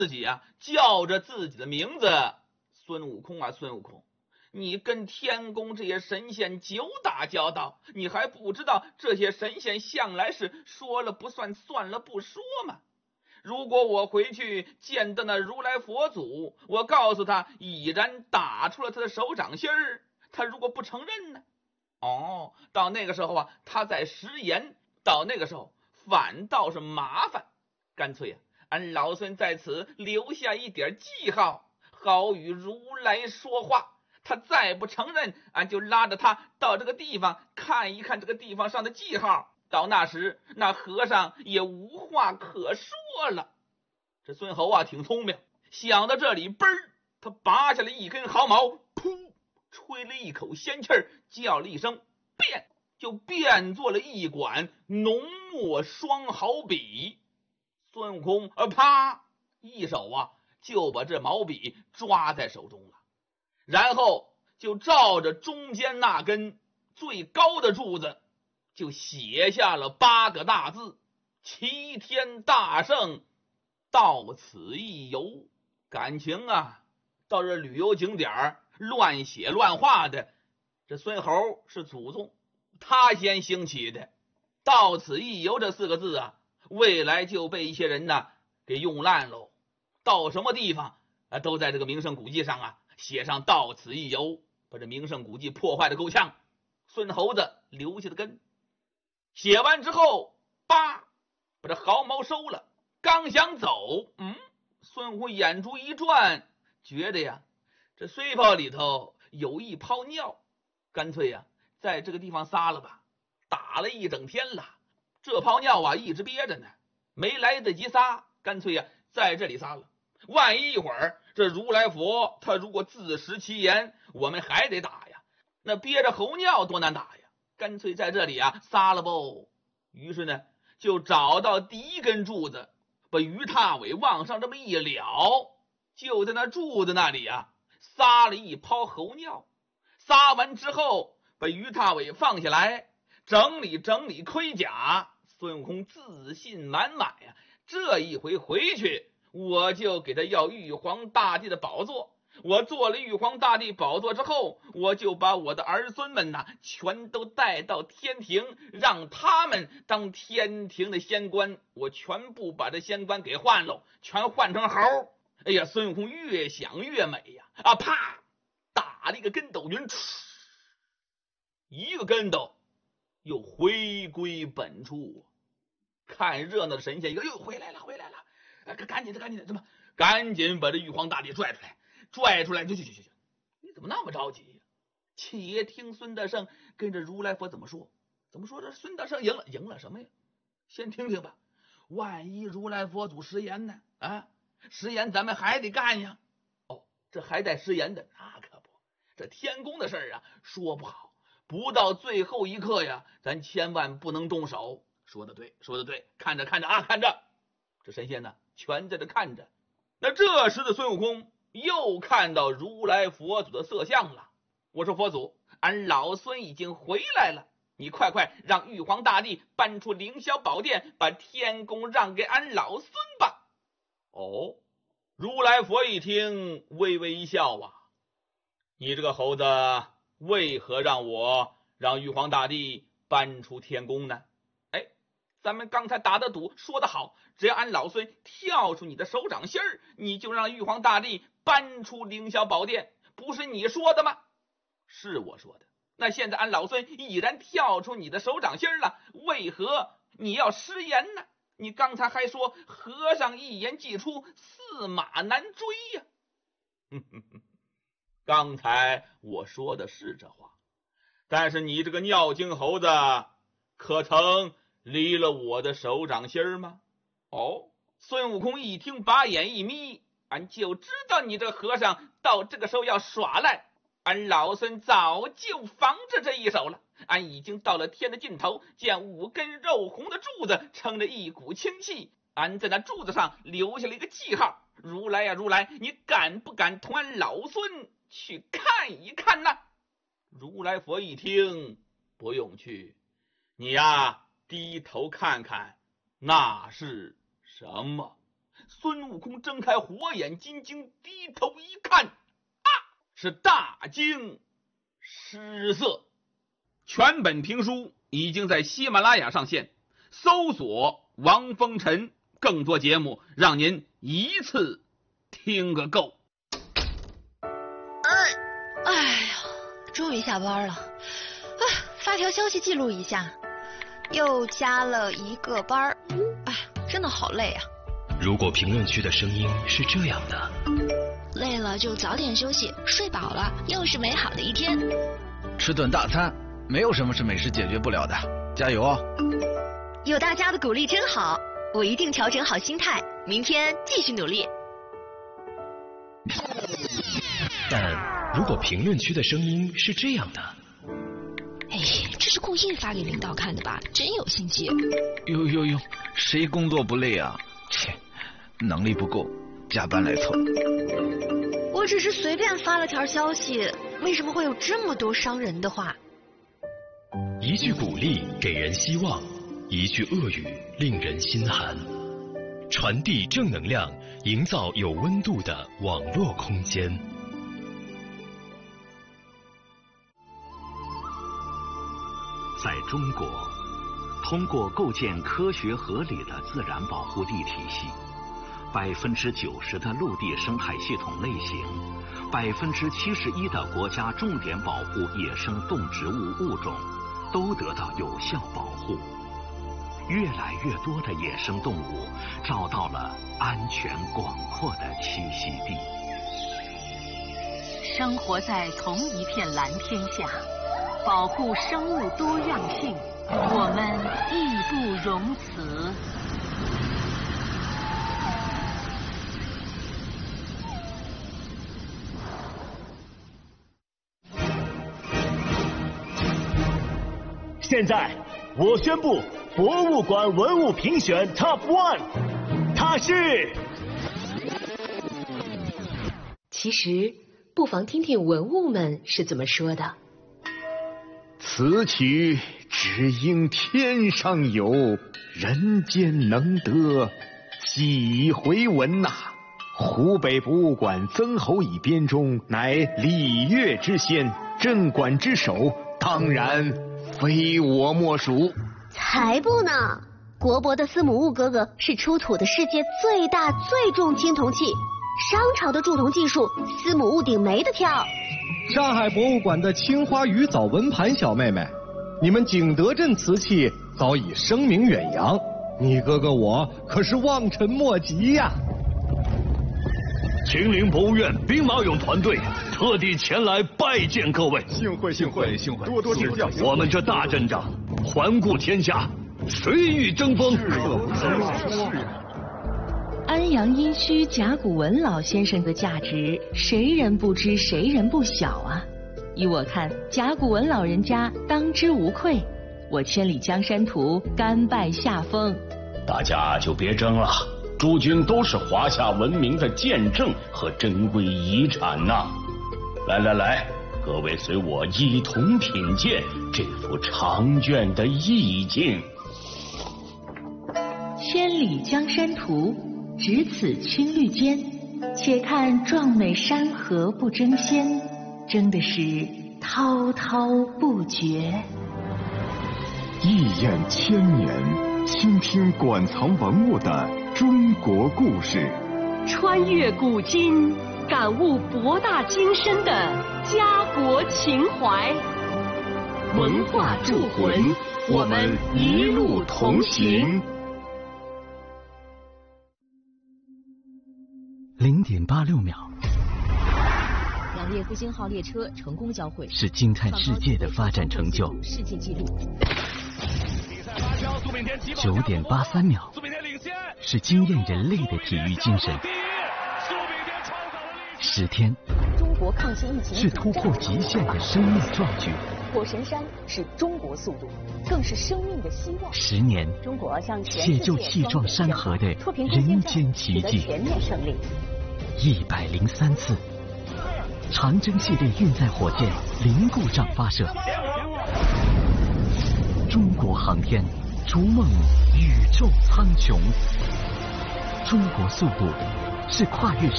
自己啊叫着自己的名字，孙悟空啊，孙悟空，你跟天宫这些神仙久打交道，你还不知道这些神仙向来是说了不算，算了不说吗？如果我回去见到那如来佛祖，我告诉他已然打出了他的手掌心儿，他如果不承认呢？哦，到那个时候啊，他再食言，到那个时候反倒是麻烦。干脆啊，俺老孙在此留下一点记号，好与如来说话。他再不承认，俺就拉着他到这个地方看一看这个地方上的记号。到那时，那和尚也无话可说了。这孙猴啊，挺聪明，想到这里，嘣儿，他拔下了一根毫毛，噗，吹了一口仙气儿，叫了一声变，就变作了一管浓墨双毫笔。孙悟空啪一手啊就把这毛笔抓在手中了，然后就照着中间那根最高的柱子就写下了8个大字：齐天大圣到此一游。感情啊，到这旅游景点乱写乱画的，这孙猴是祖宗，他先兴起的。到此一游这4个字啊，未来就被一些人呢给用烂喽。到什么地方啊，都在这个名胜古迹上啊写上到此一游，把这名胜古迹破坏的够呛。孙猴子留下的根，写完之后，叭，把这毫毛收了，刚想走，孙悟空眼珠一转，觉得呀，这水泡里头有一泡尿，干脆呀，在这个地方撒了吧。打了一整天了，这泡尿啊一直憋着呢，没来得及撒，干脆呀在这里撒了。万一一会儿这如来佛他如果自食其言，我们还得打呀，那憋着猴尿多难打呀，干脆在这里啊撒了不。于是呢，就找到第一根柱子，把鱼踏尾往上这么一撩，就在那柱子那里啊撒了一泡猴尿。撒完之后，把鱼踏尾放下来，整理整理盔甲，孙悟空自信满满呀。这一回回去，我就给他要玉皇大帝的宝座。我做了玉皇大帝宝座之后，我就把我的儿孙们呐全都带到天庭，让他们当天庭的仙官，我全部把这仙官给换了，全换成猴。哎呀，孙悟空越想越美呀，啪，打了一个跟斗云，一个跟斗又回归本处。看热闹的神仙一个，又回来了，赶紧的，怎么赶紧把这玉皇大帝拽出来，去，你怎么那么着急呀？且听孙大圣跟着如来佛怎么说。这孙大圣赢了什么呀？先听听吧。万一如来佛祖食言呢？食言咱们还得干呀。这还带食言的？那可不，这天宫的事儿啊，说不好，不到最后一刻呀，咱千万不能动手。说的对，看着啊，看着，这神仙呢全在这看着。那这时的孙悟空又看到如来佛祖的色相了。我说佛祖，俺老孙已经回来了，你快让玉皇大帝搬出凌霄宝殿，把天宫让给俺老孙吧。如来佛一听，微微一笑啊，你这个猴子为何让玉皇大帝搬出天宫呢？咱们刚才打的赌说得好，只要俺老孙跳出你的手掌心儿，你就让玉皇大帝搬出凌霄宝殿，不是你说的吗？是我说的。那现在俺老孙已然跳出你的手掌心了，为何你要食言呢？你刚才还说和尚一言既出，驷马难追呀。刚才我说的是这话，但是你这个尿精猴子可曾离了我的手掌心吗？孙悟空一听，把眼一眯，俺就知道你这个和尚到这个时候要耍赖，俺老孙早就防着这一手了。俺已经到了天的尽头，见5根肉红的柱子撑着一股清气，俺在那柱子上留下了一个记号。如来呀，如来，你敢不敢同俺老孙去看一看呢？如来佛一听，不用去，你呀低头看看那是什么。 孙悟空睁开火眼金睛，低头一看，啊，是大惊失色。全本评书已经在喜马拉雅上线，搜索王风尘，更多节目让您一次听个够。 哎呀，终于下班了。发条消息记录一下，又加了一个班儿。哎，真的好累啊。 如果评论区的声音是这样的， 累了就早点休息，睡饱了又是美好的一天。 吃顿大餐，没有什么是美食解决不了的，加油哦！ 有大家的鼓励真好，我一定调整好心态，明天继续努力。 但如果评论区的声音是这样的， 哎，这是故意发给领导看的吧？真有心机。 哟，谁工作不累啊？切，能力不够，加班来凑。 我只是随便发了条消息，为什么会有这么多伤人的话？ 一句鼓励给人希望，一句恶语令人心寒。传递正能量，营造有温度的网络空间。 在中国，通过构建科学合理的自然保护地体系，90%的陆地生态系统类型，71%的国家重点保护野生动植物物种都得到有效保护。越来越多的野生动物找到了安全广阔的栖息地。 生活在同一片蓝天下，保护生物多样性，我们义不容辞。 现在我宣布博物馆文物评选 Top 1， 它是…… 其实不妨听听文物们是怎么说的。 此曲只应天上有，人间能得几回闻呐！湖北博物馆曾侯乙编中乃礼乐之先，镇馆之首，当然非我莫属。 才不呢！国博的司母戊哥哥是出土的世界最大最重青铜器，商朝的铸铜技术，司母戊顶没得挑。 上海博物馆的青花鱼藻纹盘小妹妹，你们景德镇瓷器早已声名远扬，你哥哥我可是望尘莫及呀！ 秦岭博物院兵马俑团队特地前来拜见各位， 幸会，多多指教。 我们这大阵仗，环顾天下，谁与争锋？ 安阳殷墟甲骨文老先生的价值，谁人不知，谁人不晓啊！依我看，甲骨文老人家当之无愧。我千里江山图，甘拜下风。 大家就别争了，诸君都是华夏文明的见证和珍贵遗产呐！来，各位随我一同品鉴这幅长卷的意境。 千里江山图，只此青绿间，且看壮美山河不争先，争的是滔滔不绝。 一眼千年，倾听馆藏文物的中国故事， 穿越古今，感悟博大精深的家国情怀。 文化铸魂，我们一路同行。 0.86秒， 两列复兴号列车成功交汇， 是惊叹世界的发展成就。 世界纪录。 9.83秒，是惊艳人类的体育精神。10天， 中国抗击疫情是突破极限的生命壮举。 火神山是中国速度，更是生命的希望。 10年， 中国向全写就气壮山河的人间奇迹。 全面胜利。 103次，长征系列运载火箭零故障发射。中国航天逐梦宇宙苍穹。 中国速度是跨越